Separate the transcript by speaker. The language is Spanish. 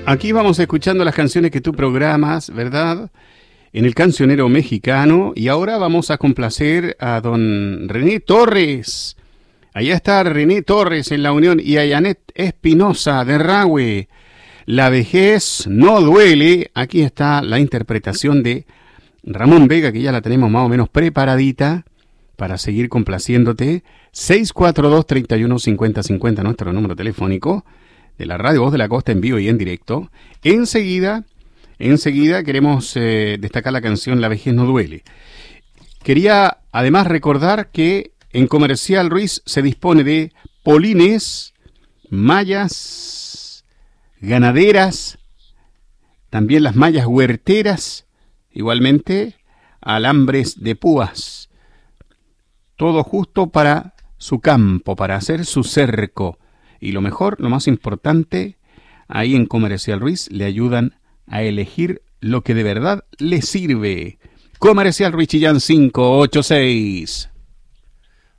Speaker 1: Aquí vamos escuchando las canciones que tú programas, ¿verdad? En el cancionero mexicano. Y ahora vamos a complacer a don René Torres. Allá está René Torres en La Unión y a Janet Espinosa de Rahue. La vejez no duele. Aquí está la interpretación de Ramón Vega, que ya la tenemos más o menos preparadita para seguir complaciéndote. 642-315050, nuestro número telefónico de la Radio Voz de la Costa, en vivo y en directo. Enseguida queremos destacar la canción La vejez no duele. Quería además recordar que en Comercial Ruiz se dispone de polines, mallas ganaderas, también las mallas huerteras, igualmente alambres de púas. Todo justo para su campo, para hacer su cerco. Y lo mejor, lo más importante, ahí en Comercial Ruiz le ayudan a elegir lo que de verdad le sirve. Comercial Ruiz Chillán 586.